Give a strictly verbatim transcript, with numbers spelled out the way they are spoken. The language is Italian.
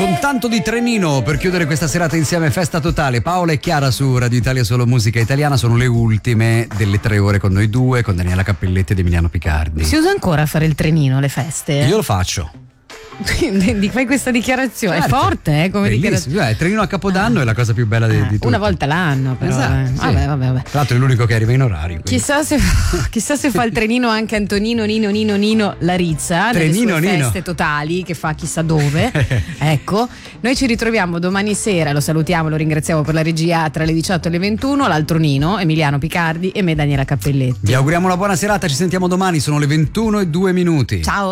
Con tanto di trenino per chiudere questa serata insieme, festa totale. Paola e Chiara su Radio Italia Solo Musica Italiana, sono le ultime delle tre ore con noi due, con Daniela Cappelletti ed Emiliano Picardi. Si usa ancora a fare il trenino alle feste? Io lo faccio. Fai questa dichiarazione, Certo. È forte, eh, come dichiarazione. Eh, il trenino a Capodanno ah. è la cosa più bella di, ah, di tutte. Una volta l'anno, però. Esatto, eh. sì. Vabbè, vabbè, vabbè. Tra l'altro è l'unico che arriva in orario. Quindi. Chissà se, chissà se fa il trenino anche Antonino Nino Nino Nino Larizza nelle Trenino, sue Nino. feste totali, che fa chissà dove. Ecco, noi ci ritroviamo domani sera, lo salutiamo, lo ringraziamo per la regia, tra le diciotto e le ventuno, l'altro Nino, Emiliano Picardi e me Daniela Cappelletti. Vi auguriamo una buona serata, ci sentiamo domani, sono le ventuno e due minuti. Ciao.